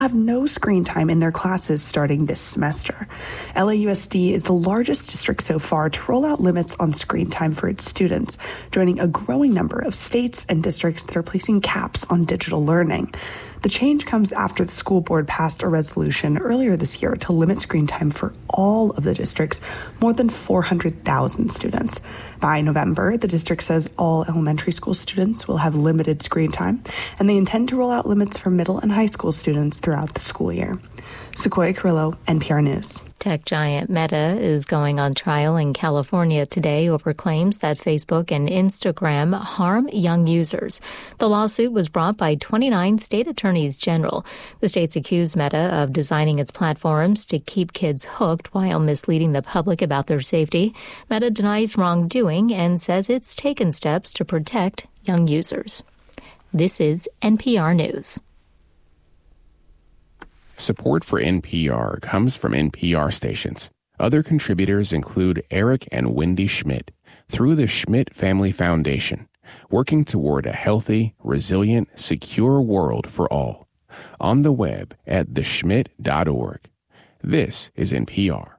have no screen time in their classes starting this semester. LAUSD is the largest district so far to roll out limits on screen time for its students, joining a growing number of states and districts that are placing caps on digital learning. The change comes after the school board passed a resolution earlier this year to limit screen time for all of the district's more than 400,000 students. By November, the district says all elementary school students will have limited screen time, and they intend to roll out limits for middle and high school students throughout the school year. Sequoia Carrillo, NPR News. Tech giant Meta is going on trial in California today over claims that Facebook and Instagram harm young users. The lawsuit was brought by 29 state attorneys general. The states accuse Meta of designing its platforms to keep kids hooked while misleading the public about their safety. Meta denies wrongdoing and says it's taken steps to protect young users. This is NPR News. Support for NPR comes from NPR stations. Other contributors include Eric and Wendy Schmidt through the Schmidt Family Foundation, working toward a healthy, resilient, secure world for all. On the web at theschmidt.org. This is NPR.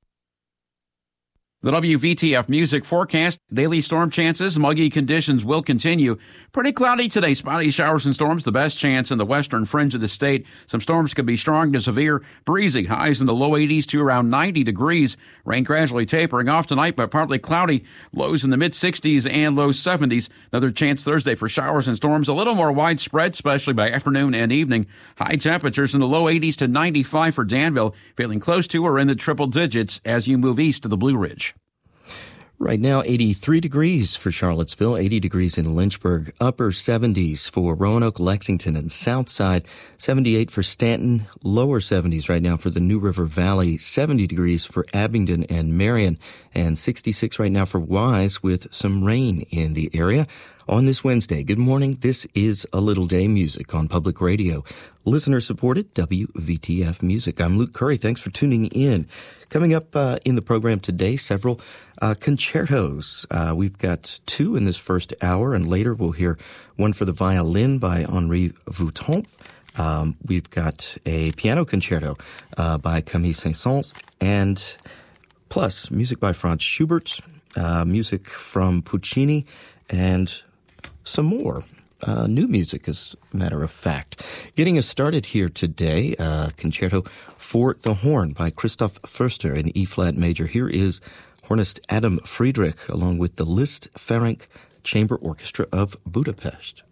The WVTF music forecast, daily storm chances, muggy conditions will continue. Pretty cloudy today, spotty showers and storms, the best chance in the western fringe of the state. Some storms could be strong to severe, breezy, highs in the low 80s to around 90 degrees. Rain gradually tapering off tonight, but partly cloudy, lows in the mid-60s and low 70s. Another chance Thursday for showers and storms, a little more widespread, especially by afternoon and evening. High temperatures in the low 80s to 95 for Danville, feeling close to or in the triple digits as you move east to the Blue Ridge. Right now, 83 degrees for Charlottesville, 80 degrees in Lynchburg, upper 70s for Roanoke, Lexington, and Southside, 78 for Stanton, lower 70s right now for the New River Valley, 70 degrees for Abingdon and Marion, and 66 right now for Wise with some rain in the area. On this Wednesday, good morning. This is A Little Day Music on Public Radio. Listener-supported WVTF Music. I'm Luke Curry. Thanks for tuning in. Coming up in the program today, several concertos. We've got two in this first hour, and later we'll hear one for the violin by Henri Vouton. We've got a piano concerto by Camille Saint-Saëns, and plus music by Franz Schubert, music from Puccini, and some more new music, as a matter of fact. Getting us started here today, concerto for the horn by Christoph Förster in E-flat major. Here is hornist Adam Friedrich along with the Liszt Ferenc Chamber Orchestra of Budapest.